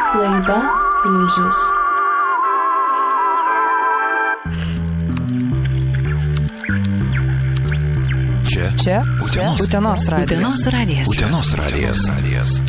Laida Lūžis. Čia Utenos radijas. Utenos radijas.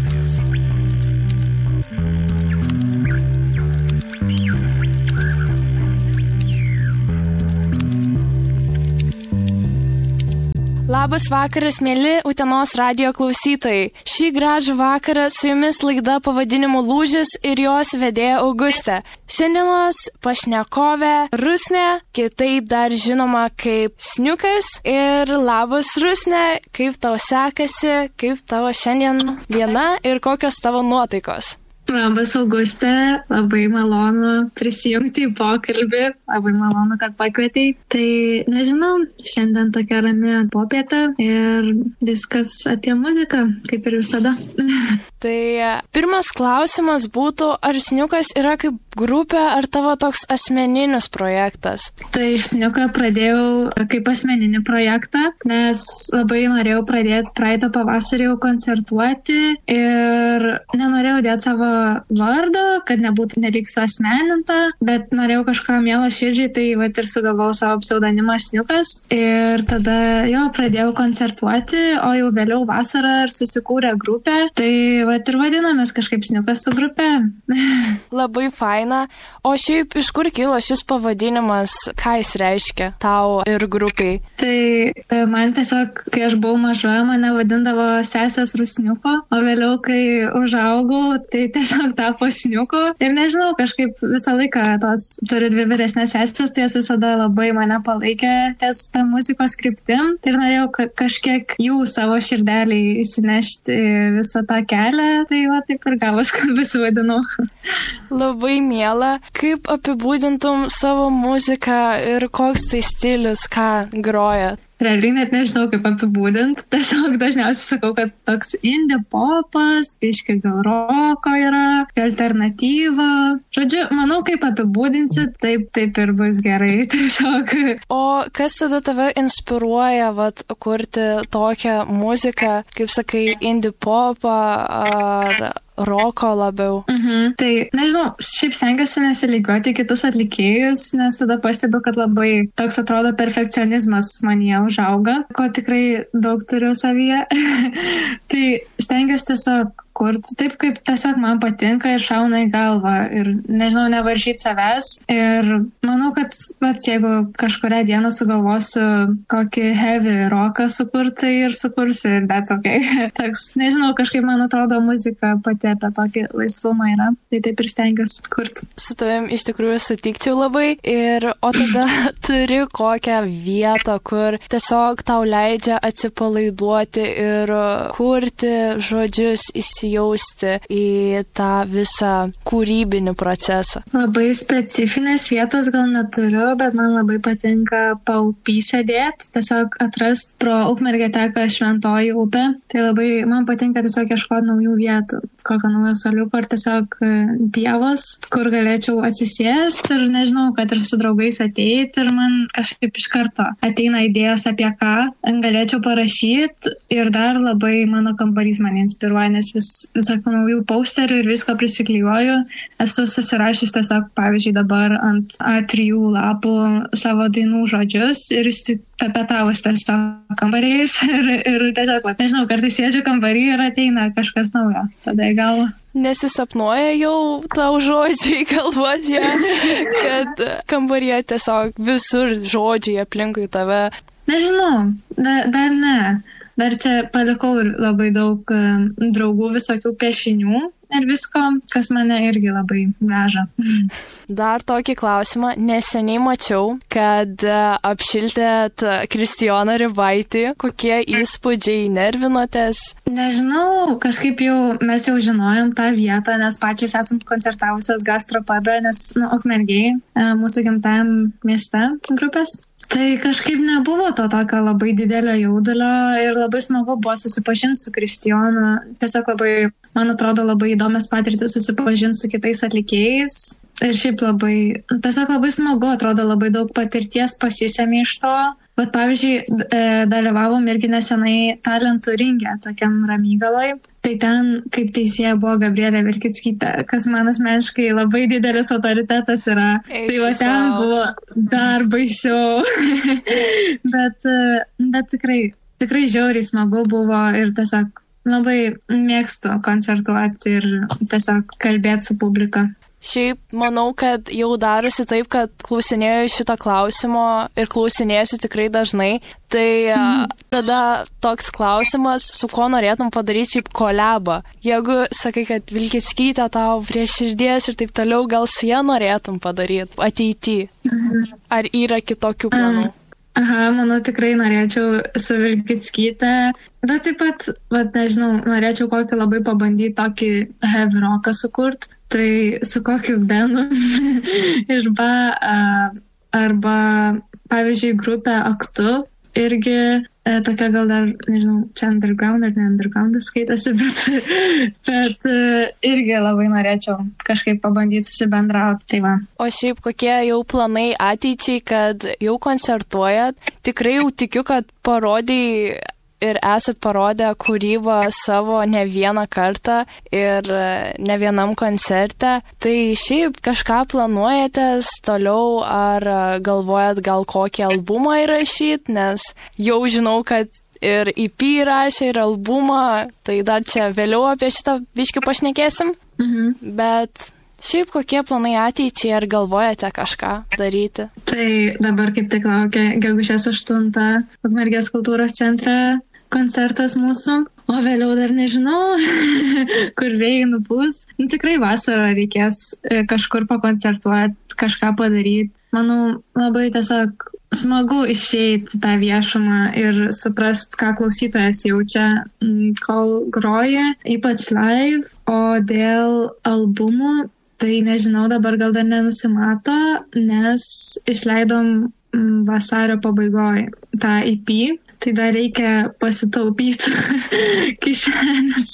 Labas vakaras, mėly Utenos radijo klausytojai. Šį gražų vakarą su jumis laida pavadinimu Lūžis ir jos vedėja Augustė. Šiandienos pašnekovė Rusnė, kitaip dar žinoma kaip Sniukas. Ir labas Rusnė, kaip tau sekasi, kaip tavo šiandien diena ir kokios tavo nuotaikos? Labas Augustė, labai malonu prisijungti į pokalbį, labai malonu, kad pakvietei. Tai nežinau, šiandien tokia rami popietė ir viskas apie muziką, kaip ir visada. Tai pirmas klausimas būtų, ar Sniukas yra kaip grupė ar tavo toks asmeninis projektas? Tai Sniuką pradėjau kaip asmeninį projektą, nes labai norėjau pradėti praeitą pavasarį jau koncertuoti ir nenorėjau dėti savo vardo, kad nebūtų nelik suasmeninta, bet norėjau kažką mielo širdžiai, tai vat ir sugalvojau savo pseudonimą Sniukas ir tada pradėjau koncertuoti, o jau vėliau vasarą ir susikūrė grupė, tai vat ir vadinamės kažkaip Sniukas su grupė. Labai faina. O šiaip iš kur kilo šis pavadinimas, ką jis reiškia tau ir grupiai? Tai man tiesiog, kai aš buvau maža, mane vadindavo sesės Rusniuko, o vėliau, kai užaugau, tai tiesiog tapo Sniuku. Ir nežinau, kažkaip visą laiką turiu 2 vyresnės sesės, tai jos visada labai mane palaikė ties tą muzikos kryptim. Tai norėjau kažkiek jų savo širdelį įsinešti visą tą kelią, tai taip ir gavos, kad besivadinau. Labai miela. Kaip apibūdintum savo muziką ir koks tai stilius, ką grojat? Realiai net nežinau, kaip apibūdint. Tiesiog dažniausiai sakau, kad toks indie popas, biški gal roko yra, alternatyva. Žodžiu, manau, kaip apibūdinsit, taip ir bus gerai. Tiesiog. O kas tada tave inspiruoja kurti tokią muziką, kaip sakai, indie popą ar roko labiau? Tai nežinau, šiaip stengiuosi nesilygiuoti kitus atlikėjus, nes tada pastebiu, kad labai toks atrodo perfekcionizmas manyje užauga, ko tikrai daug turiu savyje. Tai stengiuosi tiesiog kurti taip, kaip tiesiog man patinka ir šauna į galvą ir nežinau, nevaržyti savęs. Ir manau, kad jeigu kažkurią dieną sugalvosiu kokį heavy rocką sukurti ir sukursi, ir that's okay. Toks, nežinau, kažkaip man atrodo muzika pati apie tokį laisvumą yra, tai taip ir stengiuosi kurti. Su tavim iš tikrųjų sutikčiau labai. O tada turi kokią vietą, kur tiesiog tau leidžia atsipalaiduoti ir kurti žodžius, įsijausti į tą visą kūrybinį procesą? Labai specifinės vietos gal neturiu, bet man labai patinka Paupy sėdėti, tiesiog atrast pro Ukmergę teka Šventoji upė. Tai labai man patinka tiesiog ieškoti naujų vietų, kokio naujo saliuko ar tiesiog pievos, kur galėčiau atsisėsti ir nežinau, kad ir su draugais ateiti ir man kažkaip iš karto ateina idėjos apie ką galėčiau parašyti ir dar labai mano kambarys mane inspiruoja, nes visokių naujų posterių ir visko prisiklijuoju. Esu susirašęs tiesiog, pavyzdžiui, dabar ant A3 lapų savo dainų žodžius ir tapetavus tiesiog kambariais ir tiesiog, nežinau, kartais sėdžiu kambarį ir ateina kažkas naujo. Tada į galvą. Nesisapnuoja jau tau žodžiai galvoje, kad kambaryje tiesiog visur žodžiai aplinkui tave? Nežinau, dar ne. Dar čia palikau ir labai daug draugų visokių piešinių ir visko, kas mane irgi labai veža. Dar tokį klausimą. Neseniai mačiau, kad apšiltėt Kristijoną Ribaitį. Kokie įspūdžiai, nervinotės? Nežinau, kažkaip mes jau žinojom tą vietą, nes pačiais esam koncertavusios gastropube, nes Ukmergėj, mūsų gimtajam mieste grupės. Tai kažkaip nebuvo to tokio labai didelio jaudulio ir labai smagu buvo susipažinti su Kristijonu. Tiesiog labai, man atrodo, labai įdomias patirtis susipažinti su kitais atlikėjais. Ir šiaip tiesiog labai smagu, atrodo, labai daug patirties pasisėmė iš to. Bet pavyzdžiui, dalyvavom irgi nesenai talentų ringe, tokiam Ramygaloj. Tai ten kaip teisėja buvo Gabrielė Vilkickytė, kas man asmeniškai labai didelis autoritetas yra. Tai va ten buvo dar baisiau. bet tikrai žiauriai smagu buvo ir tiesiog labai mėgstu koncertuoti ir tiesiog kalbėti su publika. Šiaip manau, kad jau darosi taip, kad klausinėjau šito klausimo ir klausinėsiu tikrai dažnai. Tai tada toks klausimas, su kuo norėtum padaryti šiaip kolabą. Jeigu sakai, kad Vilkickytė tau prie širdies ir taip toliau, gal su ja norėtum padaryti ateity? Ar yra kitokių planų? Manau, tikrai norėčiau su Vilkickytė, bet taip pat, nežinau, norėčiau kokį labai pabandyti tokį heavy rocką sukurti. Tai su kokiu bendu iš arba, pavyzdžiui, grupė Aktu, irgi tokia gal dar, nežinau, čia underground ar ne underground skaitasi, bet irgi labai norėčiau kažkaip pabandyti susibendrauti. Tai va. O šiaip kokie jau planai ateičiai, kad jau koncertuojat? Tikrai jau tikiu, kad parodai ir esat parodę kūrybą savo ne vieną kartą ir ne vienam koncerte. Tai šiaip kažką planuojatės toliau ar galvojat gal kokį albumą įrašyti, nes jau žinau, kad ir EP rašė, ir albumą, tai dar čia vėliau apie šitą biškį pašnekėsim. Bet šiaip kokie planai ateičiai, ar galvojate kažką daryti? Tai dabar kaip tik laukia gegužės 8 Ukmergės kultūros centre koncertas mūsų, o vėliau dar nežinau, kur vėjai nupūs. Tikrai vasarą reikės kažkur pakoncertuoti, kažką padaryti. Manau, labai tiesiog smagu išeiti tą viešumą ir suprast, ką klausytojas jaučia, kol groja, ypač live. O dėl albumų, tai nežinau, dabar gal dar nenusimato, nes išleidom vasario pabaigoje tą EP. Tai dar reikia pasitaupyti kišenės.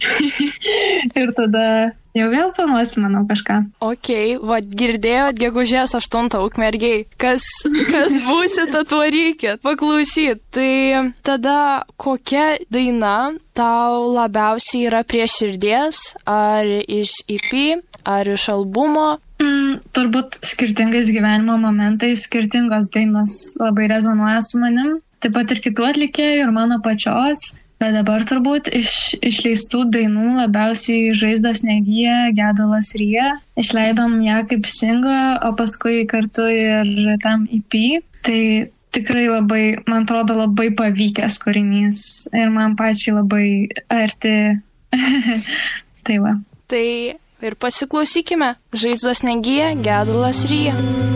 Ir tada jau vėl planuosim, manau, kažką. Girdėjot gegužės 8 Ukmergėj. Kas būsit, atvarykit, paklausyt. Tai tada kokia daina tau labiausiai yra prie širdies? Ar iš EP, ar iš albumo? Turbūt skirtingais gyvenimo momentais, skirtingos dainos labai rezonuoja su manim. Taip pat ir kitų atlikėjų ir mano pačios, bet dabar turbūt iš išleistų dainų labiausiai Žaizdos negyja, Gedulas ryja. Išleidom ją kaip singlą, o paskui kartu ir tam EP. Tai tikrai labai, man atrodo, labai pavykęs kūrinys ir man pačiai labai arti. Tai va. Tai ir pasiklausykime. Žaizdos negyja, Gedulas ryja.